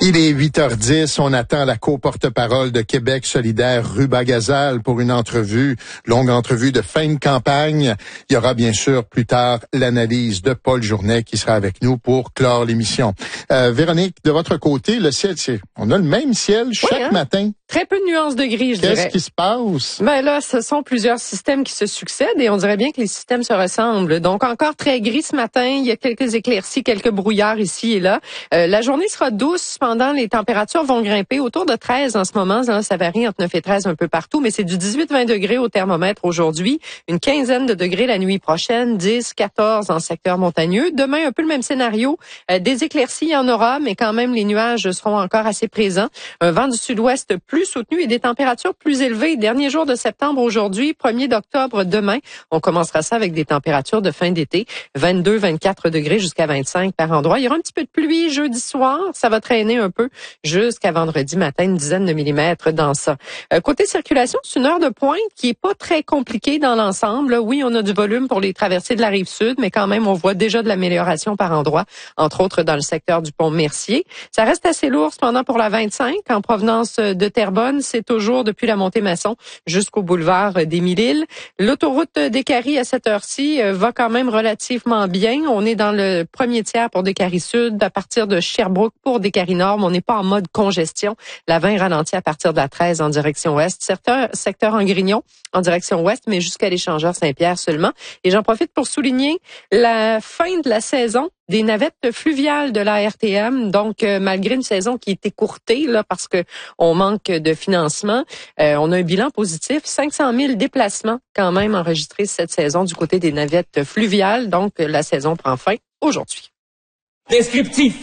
Il est 8h10, on attend la co-porte-parole de Québec solidaire, Ruba Gazal, pour une longue entrevue de fin de campagne. Il y aura bien sûr plus tard l'analyse de Paul Journet qui sera avec nous pour clore l'émission. Véronique, de votre côté, le ciel, on a le même ciel chaque matin. Très peu de nuances de gris, je dirais. Qu'est-ce qui se passe? Ben là, ce sont plusieurs systèmes qui se succèdent et on dirait bien que les systèmes se ressemblent. Donc encore très gris ce matin, il y a quelques éclaircies, quelques brouillards ici et là. La journée sera douce, cependant les températures vont grimper autour de 13 en ce moment. Là, ça varie entre 9 et 13 un peu partout, mais c'est du 18-20 degrés au thermomètre aujourd'hui, une quinzaine de degrés la nuit prochaine, 10-14 en secteur montagneux. Demain, un peu le même scénario. Des éclaircies, il y en aura, mais quand même les nuages seront encore assez présents. Un vent du sud-ouest plus soutenu et des températures plus élevées. Dernier jour de septembre aujourd'hui, 1er d'octobre demain. On commencera ça avec des températures de fin d'été, 22-24 degrés jusqu'à 25 par endroit. Il y aura un petit peu de pluie jeudi soir, ça va traîner un peu jusqu'à vendredi matin, une dizaine de millimètres dans ça. Côté circulation, c'est une heure de pointe qui est pas très compliquée dans l'ensemble. Oui, on a du volume pour les traversées de la rive sud, mais quand même, on voit déjà de l'amélioration par endroit, entre autres dans le secteur du pont Mercier. Ça reste assez lourd cependant pour la 25 en provenance de Terrebonne. C'est toujours depuis la montée Masson jusqu'au boulevard des Mille-Îles. L'autoroute des Caries à cette heure-ci va quand même relativement bien. On est dans le premier tiers pour des Caries Sud, à partir de Sherbrooke pour des Caries Nord, mais on n'est pas en mode congestion. La 20 ralentit à partir de la 13 en direction ouest. Certains secteurs en Grignon en direction ouest, mais jusqu'à l'échangeur Saint-Pierre seulement. Et j'en profite pour souligner la fin de la saison des navettes fluviales de la RTM. Donc, malgré une saison qui est écourtée, là, parce que on manque de financement, on a un bilan positif. 500 000 déplacements quand même enregistrés cette saison du côté des navettes fluviales. Donc, la saison prend fin aujourd'hui. Descriptif.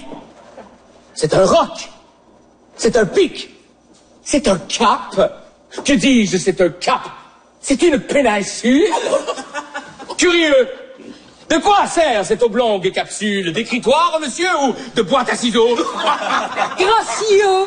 C'est un roc. C'est un pic. C'est un cap. Que dis-je, c'est un cap. C'est une péninsule. Curieux. De quoi sert cette oblongue capsule? D'écritoire, monsieur, ou de boîte à ciseaux? Gracieux.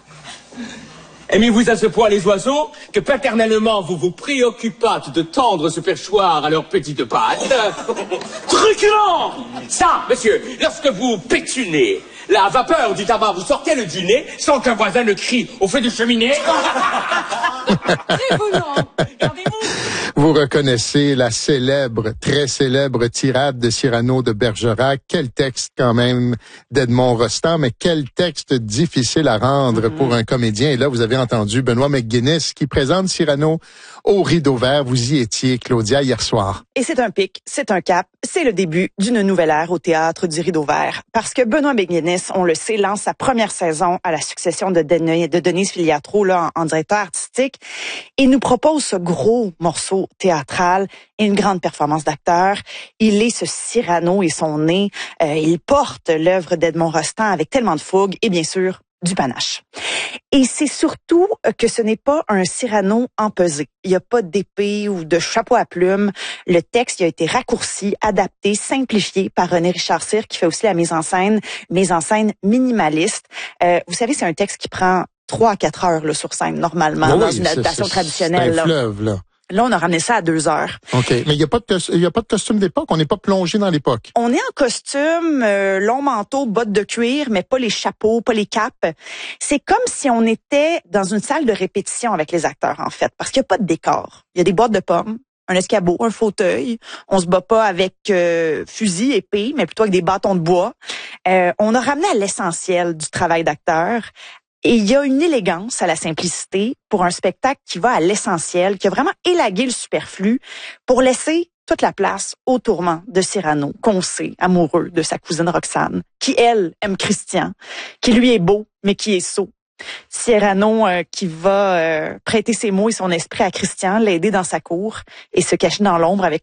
Aimez-vous à ce point les oiseaux que paternellement vous vous préoccupâtes de tendre ce perchoir à leurs petites pattes? Truculent! Ça, monsieur, lorsque vous pétunez, la vapeur du tabac vous sortait du nez sans qu'un voisin ne crie au feu de cheminée? Très volant. Regardez-vous! Vous reconnaissez la très célèbre tirade de Cyrano de Bergerac. Quel texte quand même d'Edmond Rostand, mais quel texte difficile à rendre pour un comédien. Et là, vous avez entendu Benoît McGuinness qui présente Cyrano au Rideau Vert. Vous y étiez, Claudia, hier soir. Et c'est un pic, c'est un cap, c'est le début d'une nouvelle ère au théâtre du Rideau Vert. Parce que Benoît McGuinness, on le sait, lance sa première saison à la succession de Denise Filiatro là, en directeur artistique et nous propose ce gros morceau théâtral et une grande performance d'acteur. Il est ce Cyrano et son nez. Il porte l'œuvre d'Edmond Rostand avec tellement de fougue et bien sûr du panache. Et c'est surtout que ce n'est pas un Cyrano empesé. Il n'y a pas d'épée ou de chapeau à plumes. Le texte a été raccourci, adapté, simplifié par René Richard Cyr qui fait aussi la mise en scène minimaliste. Vous savez, c'est un texte qui prend 3 à 4 heures là, sur scène normalement dans une adaptation traditionnelle. C'est un fleuve, là. Là, on a ramené ça à 2 heures. OK. Mais il y a pas de costume d'époque. On n'est pas plongé dans l'époque. On est en costume, long manteau, bottes de cuir, mais pas les chapeaux, pas les capes. C'est comme si on était dans une salle de répétition avec les acteurs, en fait, parce qu'il n'y a pas de décor. Il y a des boîtes de pommes, un escabeau, un fauteuil. On se bat pas avec fusil, épée, mais plutôt avec des bâtons de bois. On a ramené à l'essentiel du travail d'acteur. Et il y a une élégance à la simplicité pour un spectacle qui va à l'essentiel, qui a vraiment élagué le superflu pour laisser toute la place au tourment de Cyrano, qu'on sait amoureux de sa cousine Roxane, qui, elle, aime Christian, qui lui est beau, mais qui est sot. Cyrano qui va prêter ses mots et son esprit à Christian, l'aider dans sa cour et se cacher dans l'ombre avec